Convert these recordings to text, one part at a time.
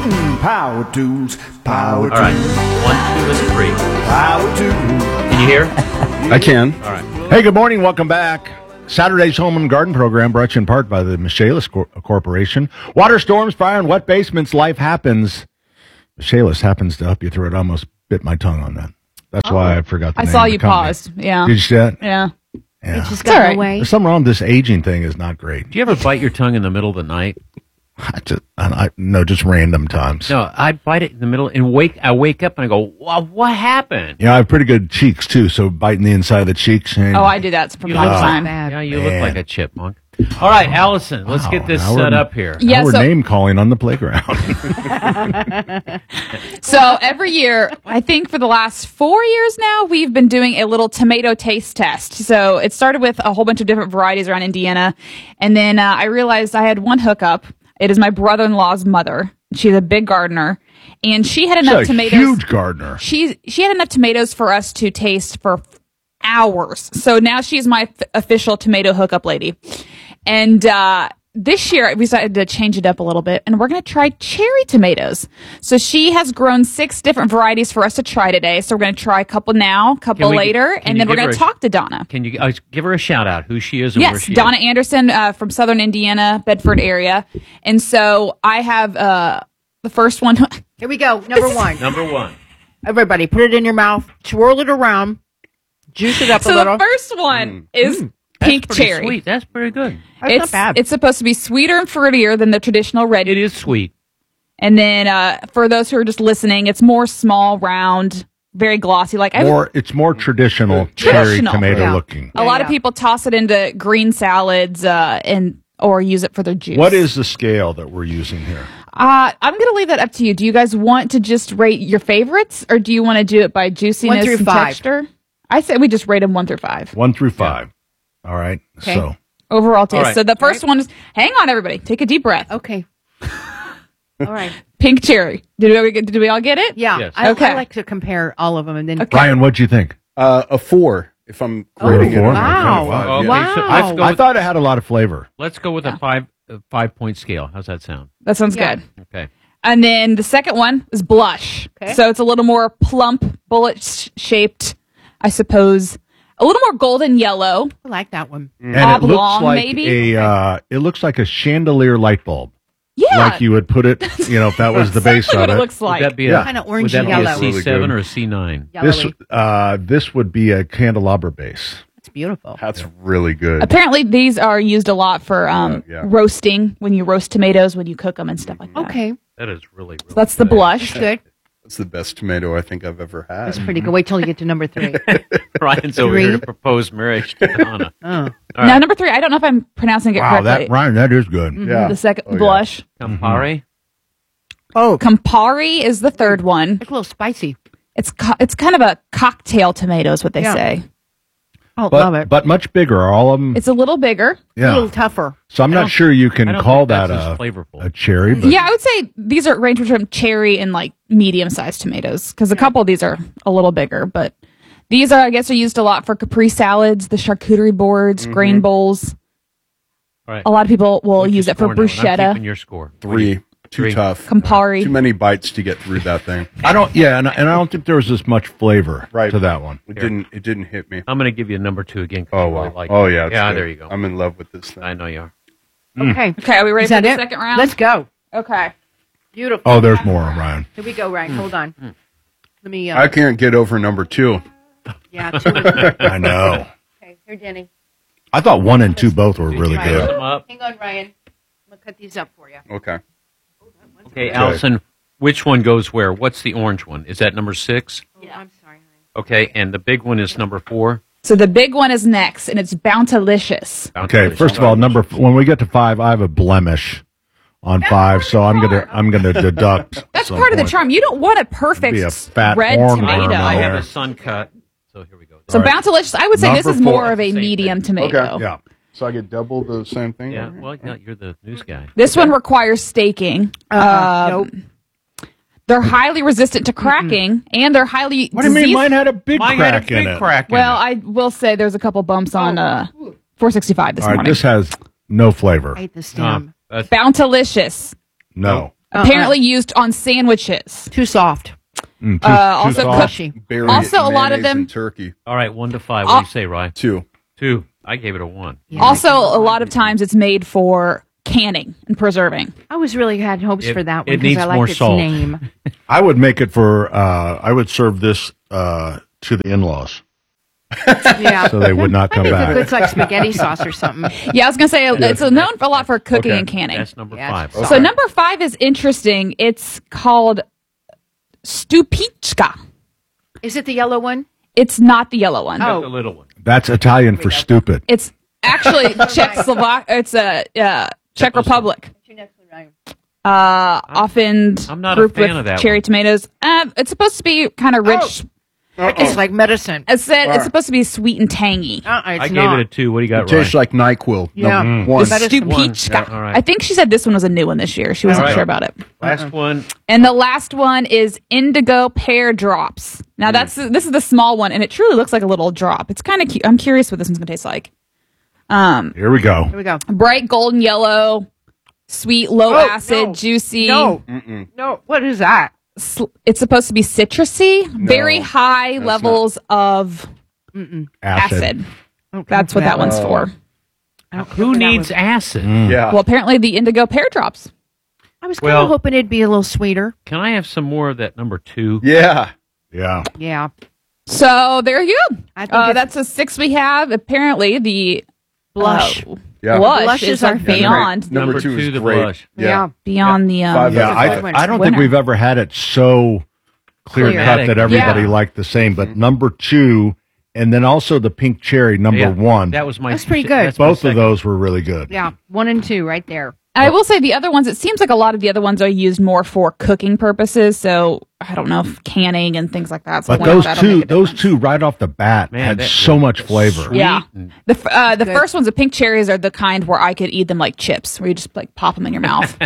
Power tools, power All right. tools, 1, 2, and 3. power tools. Can you hear? I can. All right. Hey, good morning. Welcome back. Saturday's Home and Garden Program brought to you in part by the Michaelis Corporation. Water storms, fire, and wet basements. Life happens. Michaelis happens to up you through it. I almost bit my tongue on that. That's why I forgot the I name saw of the you company. paused. Yeah. Did you see that? Yeah. Yeah. Just It's got all right. away. There's something wrong with this aging thing is not great. Do you ever bite your tongue in the middle of the night? No, just random times. No, I bite it in the middle and I wake up and I go, wow, what happened? Yeah, I have pretty good cheeks, too, so biting the inside of the cheeks. Oh, I do that from You time to look time. bad. Yeah, you look Man. like a chipmunk. All right, Allison, let's get this now we're- set up here. Yeah, Now we're so- name calling on the playground. So every year, I think for the last 4 years now, we've been doing a little tomato taste test. So it started with a whole bunch of different varieties around Indiana. And then I realized I had one hookup. It is my brother-in-law's mother. She's a big gardener. And she had enough She's a tomatoes. huge gardener. She had enough tomatoes for us to taste for hours. So now she's my official tomato hookup lady. And this year we decided to change it up a little bit, and we're going to try cherry tomatoes. So she has grown 6 different varieties for us to try today. So we're going to try a couple now, a couple later, and then we're going to talk to Donna. Can you give her a shout out who she is and where Yes, she Donna is? Anderson from Southern Indiana, Bedford area. And so I have the first one. Here we go. Number one. Number 1. Everybody, put it in your mouth, swirl it around, juice it up So a little. the first one is pink That's pretty cherry. sweet. That's pretty good. That's not bad. It's supposed to be sweeter and fruitier than the traditional red. It is sweet. And then for those who are just listening, it's more small, round, very glossy. It's more traditional cherry Traditional, tomato yeah. looking. a lot of people toss it into green salads or use it for their juice. What is the scale that we're using here? I'm going to leave that up to you. Do you guys want to just rate your favorites, or do you want to do it by juiciness 1 through and 5. texture? I say we just rate them 1 through 5. 1 through 5. All right. Okay. So Overall taste. All right. So the first one is, hang on, everybody. Take a deep breath. Okay. All right. Pink cherry. Did we all get it? Yeah. Yes. I like to compare all of them and then. Okay. Ryan, what'd you think? A 4, if I'm Oh, rating it. four? Wow. Okay, Okay, Wow. so let's go I with, thought it had a lot of flavor. let's go with a 5-point scale. How's that sound? That sounds Yeah. good. Okay. And then the second one is blush. Okay. So it's a little more plump, bullet-shaped, I suppose. A little more golden yellow. I like that one. And it Oblong, looks like maybe? it looks like a chandelier light bulb. Yeah. Like you would put it, if that was the base Exactly of what it it. looks like. Would that be Yeah. Kind of would orangey that be yellow. a Really C7 good. or a C9? Yellowy. This would be a candelabra base. It's beautiful. That's really good. Apparently, these are used a lot for yeah. roasting, when you roast tomatoes, when you cook them and stuff like that. Okay. That is really, really So that's the good. blush. Good. That's the best tomato I think I've ever had. That's pretty good. Wait till you get to number 3. Ryan's over here to 3. propose marriage to Donna. Oh. All Now, right. number 3, I don't know if I'm pronouncing it Wow, correctly. Ryan, that is good. Yeah. The second Oh, yeah. blush. Campari? Oh. Campari is the third one. It's a little spicy. It's kind of a cocktail tomato is what they Yeah. say. Oh, love it. But much bigger. All of them. It's a little bigger. A little Yeah. tougher. So I'm not sure you can I don't call think that that's as a flavorful. cherry. But Yeah, I would say these are range from cherry and like medium-sized tomatoes because a couple of these are a little bigger, but these are, I guess, are used a lot for Capri salads, the charcuterie boards, grain bowls. All right. A lot of people will What's your use it for score now? And I'm bruschetta, keeping your score. 3. Too Three. tough. Campari. Too many bites to get through that thing. I don't. Yeah, and I don't think there was as much flavor Right. to that one. It didn't hit me. I'm going to give you number 2 again. 'cause Oh I really wow. like Oh it. yeah. it's Yeah, good. there you go. I'm in love with this thing. I know you are. Okay. Okay, are we ready Is for that the it? second round? Let's go. Okay. Beautiful. Oh, there's more, Ryan. Here we go, Ryan. Hold on. Let me. I can't get over number 2. Yeah. 2. I know. Okay. Here, Denny. I thought 1 and 2 both were really Right. good. Them up. Hang on, Ryan. I'm gonna cut these up for you. Okay. Okay, Allison, which one goes where? What's the orange one? Is that number 6? Yeah. I'm sorry, honey. Okay, and the big one is number 4? So the big one is next, and it's Bountilicious. Okay, first of all, when we get to 5, I have a blemish on 5, so I'm gonna deduct. That's some part of the point. charm. You don't want a perfect Be a fat red hornworm tomato. in I have there. a sun cut, so here we go. So All right. Bountilicious, I would say this Number is more 4. of a Same medium thing. tomato. Okay. Yeah. So I get double the same thing? Yeah, well, yeah, you're the news guy. This one requires staking. Nope. They're highly resistant to cracking, and they're highly What do you mean? disease- Mine had a big Mine crack had a big in it. crack in Well, it. I will say there's a couple bumps on 465 this All right, morning. this has no flavor. I hate the stem. That's Bountilicious. No. Apparently used on sandwiches. Too soft. Also soft. Mushy. Bury Also, it in a lot of mayonnaise them- and turkey. All right, 1 to 5. What do you say, Ryan? 2. 2. I gave it a 1. Yeah. Also, a lot of times it's made for canning and preserving. I was really had hopes for that one it because needs I more liked its salt. name. I would make it for. I would serve this to the in-laws, Yeah. so they would not come back. It's like spaghetti sauce or something. Yeah, I was going to say it's known a lot for cooking and canning. That's number Yeah, 5. it's So number 5 is interesting. It's called stupichka. Is it the yellow one? It's not the yellow one. Oh. The little one. That's Italian for stupid. It's actually It's a Czech Republic. Often I'm not a grouped fan with of that cherry one. tomatoes. It's supposed to be kind of rich. It's like medicine. As said, it's supposed to be sweet and tangy. It's I gave not. it a 2. What do you got, It tastes Ryan? like NyQuil. Yeah. Number 1. That is Stupichka. Yeah, all right. I think she said this one was a new one this year. She wasn't All right. sure about it. Last one. And the last one is indigo pear drops. Now this is the small one, and it truly looks like a little drop. It's kind of cute. I'm curious what this one's gonna taste like. Here we go. Here we go. Bright golden yellow, sweet, low acid, juicy. No. No. What is that? It's supposed to be citrusy, very high levels of acid. That's what that one's for. Who needs acid? Yeah. Well, apparently the indigo pear drops. I was kind of Well- hoping it'd be a little sweeter. Can I have some more of that number 2? Yeah. Yeah. Yeah. So there you go. I think it's- That's the 6 we have. Apparently the Blush. Yeah. blush Blush is is our like favorite. beyond Number 2 is the great. blush. Yeah. beyond the 5 Yeah, out of 5. I don't think Winner. we've ever had it so clear Clear. cut that everybody Yeah. liked the same. But number 2, and then also the pink cherry, number Yeah, 1. That was my. That's pretty good. that's my Both of second. those were really good. Yeah. 1 and 2 right there. I will say the other ones, it seems like a lot of the other ones are used more for cooking purposes. So I don't know if canning and things like that. So But wonder if that'll make a those difference. two right off the bat Man, had that- so much flavor. Sweet Yeah. and- The first ones, the pink cherries, are the kind where I could eat them like chips, where you just like pop them in your mouth.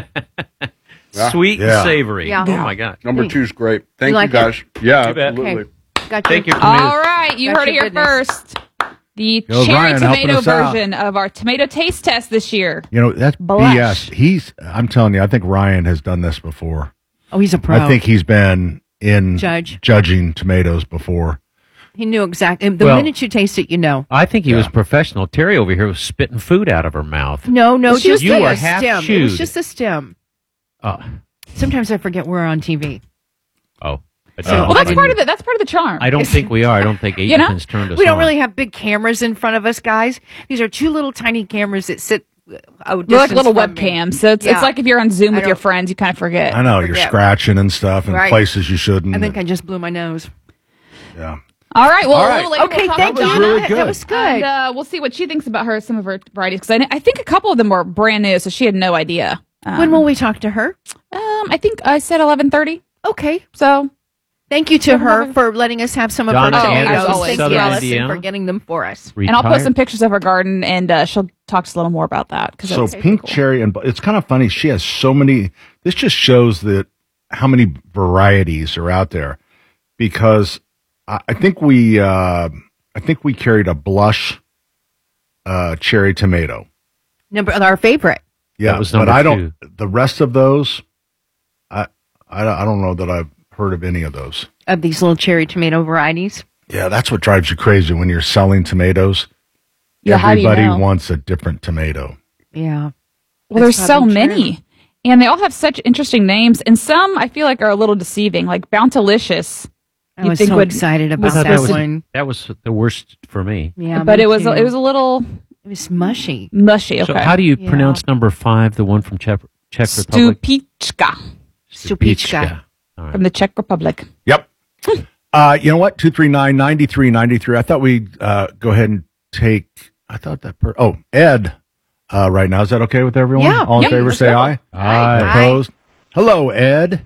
Sweet Yeah. and savory. Yeah. Oh my god. Number 2 is great. Thank you, like it? guys. Yeah, You bet. absolutely. Got Thank you. All right, you That's heard it your here goodness. first. The Yo, cherry Ryan helping tomato us out. version of our tomato taste test this year. You know, that's Blush. BS. I'm telling you, I think Ryan has done this before. Oh, he's a pro. I think he's been in Judge. judging tomatoes before. He knew exactly. The Well- minute you taste it, you know. I think he was professional. Terry over here was spitting food out of her mouth. No, She was just You the were half stem. It chewed. was just the stem. Oh. Sometimes I forget we're on TV. Oh. But So- no, Well, I that's didn't- part of it. That's part of the charm. I don't think we are. I don't think You know? Ethan's turned us We don't on. really have big cameras in front of us, guys. These are 2 little tiny cameras that sit. They're like little webcams. So it's Yeah. like if you're on Zoom I with your don't- friends, you kind of forget. I know you're Forget. scratching and stuff in Right. places you shouldn't. I think I just blew my nose. yeah. All right. Well, All a right. little later Okay, we'll talk thank to you. Donna. really good. That was good. And we'll see what she thinks about some of her varieties. Because I think a couple of them were brand new, so she had no idea. When will we talk to her? I think I said 11:30. Okay. So Thank you to her for letting us have some of her Donna tomatoes. Anderson, Thank you, Southern Allison, Indiana. for getting them for us. and I'll put Retired? some pictures of her garden, and she'll talk to us a little more about that. Cause So that's pink cool. cherry and it's kind of funny. She has so many. This just shows that how many varieties are out there. Because I think we carried a blush cherry tomato. Our favorite. Yeah, That was but number I 2. don't. The rest of those, I don't know that I've heard of any of those. Of these little cherry tomato varieties. Yeah, that's what drives you crazy when you're selling tomatoes. Yeah, how do you Everybody know? wants a different tomato. Yeah. Well, there's That's so probably true. many, and they all have such interesting names, and some I feel like are a little deceiving, like Bountilicious. I was so excited about thought that was, one. that was the worst for me. Yeah, But me it was too. a little It was mushy. mushy. Okay. So how do you Yeah. pronounce number 5, the one from Czech Republic? Stupichka Stupichka. All right. from the Czech Republic. Yep. You know what? 239-9393. I thought we'd go ahead and take. I thought that. Ed. Right now, is that okay with everyone? Yeah. All in Yep. favor, Let's say go. aye. Aye. Opposed. Hello, Ed.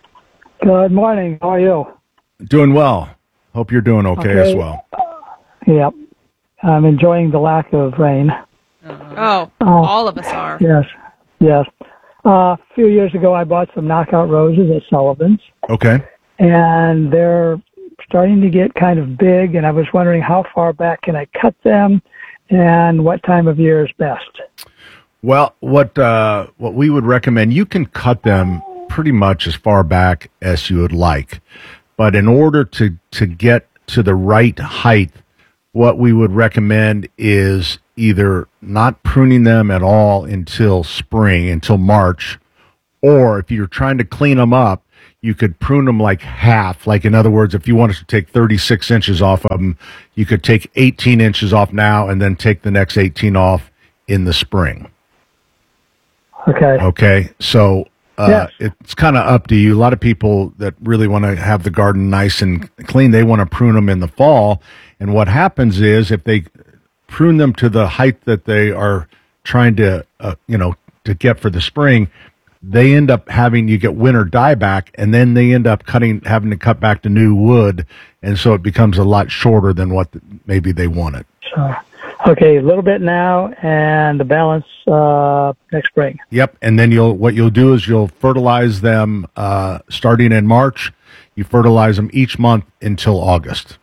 Good morning. How are you? Doing well. Hope you're doing okay as well. Yep. I'm enjoying the lack of rain. Oh, all of us are. Yes. Yes. A few years ago, I bought some knockout roses at Sullivan's, Okay. and they're starting to get kind of big, and I was wondering how far back can I cut them and what time of year is best. Well, what we would recommend, you can cut them pretty much as far back as you would like. But in order to get to the right height, what we would recommend is either not pruning them at all until spring, until March, or if you're trying to clean them up, you could prune them like half. Like, in other words, if you wanted to take 36 inches off of them, you could take 18 inches off now and then take the next 18 off in the spring. Okay. Okay. So Yes. it's kind of up to you. A lot of people that really want to have the garden nice and clean, they want to prune them in the fall. And what happens is if they prune them to the height that they are trying to, to get for the spring, they end up you get winter dieback, and then they end up having to cut back to new wood. And so it becomes a lot shorter than what maybe they wanted. So, okay, a little bit now, and the balance next spring. Yep, and then what you'll do is you'll fertilize them starting in March. You fertilize them each month until August.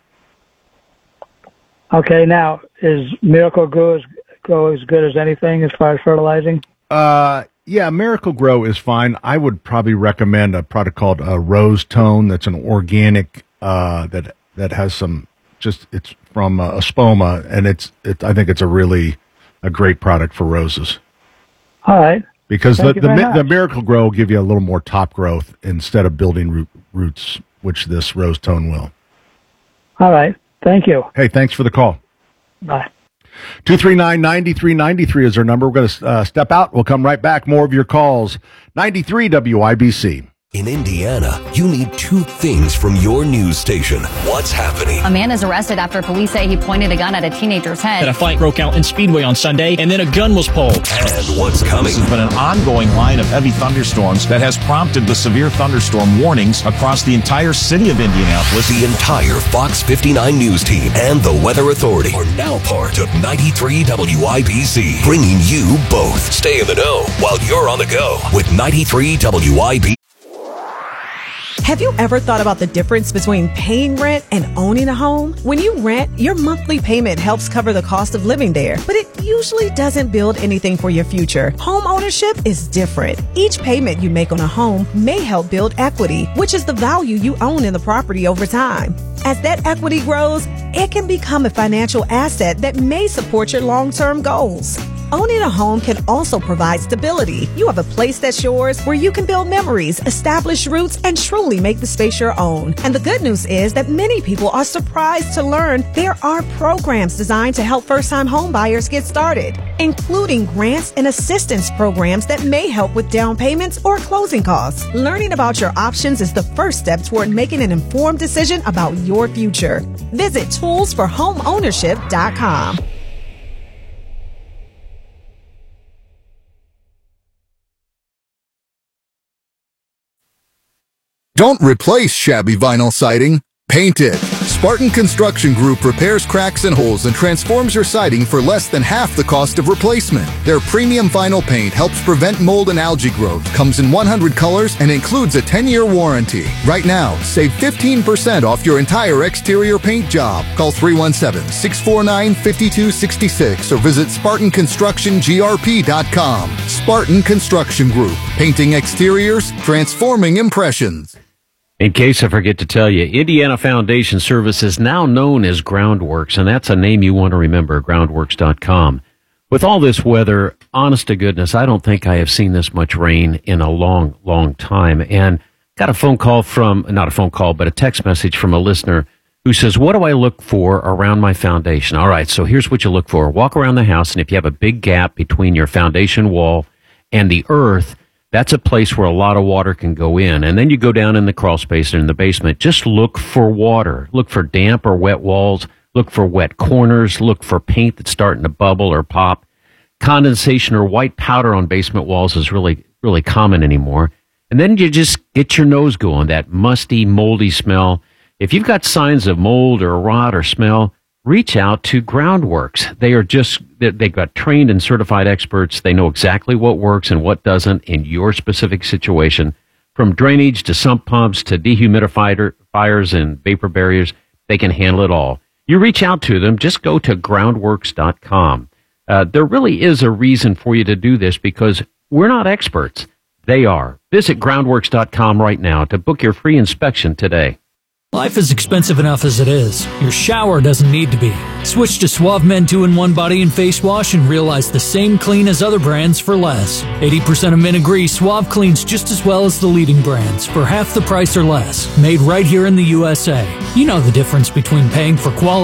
Okay, now, is Miracle Grow as good as anything as far as fertilizing? Yeah, Miracle Grow is fine. I would probably recommend a product called Rose Tone. That's an organic that has some. It's from Espoma, and I think it's a great product for roses. All right. Because Thank you very much. the Miracle Grow will give you a little more top growth instead of building roots, which this Rose Tone will. All right. Thank you. Hey, thanks for the call. Bye. 239-9393 is our number. We're going to step out. We'll come right back. More of your calls. 93 WIBC. In Indiana, you need two things from your news station. What's happening? A man is arrested after police say he pointed a gun at a teenager's head. A fight broke out in Speedway on Sunday, and then a gun was pulled. And what's coming? There's been an ongoing line of heavy thunderstorms that has prompted the severe thunderstorm warnings across the entire city of Indianapolis. The entire Fox 59 news team and the Weather Authority are now part of 93 WIBC, bringing you both. Stay in the know while you're on the go with 93 WIBC. Have you ever thought about the difference between paying rent and owning a home? When you rent, your monthly payment helps cover the cost of living there, but it usually doesn't build anything for your future. Home ownership is different. Each payment you make on a home may help build equity, which is the value you own in the property over time. As that equity grows, it can become a financial asset that may support your long-term goals. Owning a home can also provide stability. You have a place that's yours where you can build memories, establish roots, and truly make the space your own. And the good news is that many people are surprised to learn there are programs designed to help first-time home buyers get started, including grants and assistance programs that may help with down payments or closing costs. Learning about your options is the first step toward making an informed decision about your future. Visit toolsforhomeownership.com. Don't replace shabby vinyl siding. Paint it. Spartan Construction Group repairs cracks and holes and transforms your siding for less than half the cost of replacement. Their premium vinyl paint helps prevent mold and algae growth, comes in 100 colors, and includes a 10-year warranty. Right now, save 15% off your entire exterior paint job. Call 317-649-5266 or visit SpartanConstructionGRP.com. Spartan Construction Group. Painting exteriors, transforming impressions. In case I forget to tell you, Indiana Foundation Service is now known as Groundworks, and that's a name you want to remember, groundworks.com. With all this weather, honest to goodness, I don't think I have seen this much rain in a long, long time. And got a phone call not a phone call, but a text message from a listener who says, what do I look for around my foundation? All right, so here's what you look for. Walk around the house, and if you have a big gap between your foundation wall and the earth, that's a place where a lot of water can go in. And then you go down in the crawl space and in the basement. Just look for water. Look for damp or wet walls. Look for wet corners. Look for paint that's starting to bubble or pop. Condensation or white powder on basement walls is really, really common anymore. And then you just get your nose going, that musty, moldy smell. If you've got signs of mold or rot or smell, reach out to Groundworks. They've got trained and certified experts. They know exactly what works and what doesn't in your specific situation. From drainage to sump pumps to dehumidifiers and vapor barriers, they can handle it all. You reach out to them, just go to groundworks.com. There really is a reason for you to do this because we're not experts. They are. Visit groundworks.com right now to book your free inspection today. Life is expensive enough as it is. Your shower doesn't need to be. Switch to Suave Men 2-in-1 Body and Face Wash and realize the same clean as other brands for less. 80% of men agree Suave cleans just as well as the leading brands for half the price or less. Made right here in the USA. You know the difference between paying for quality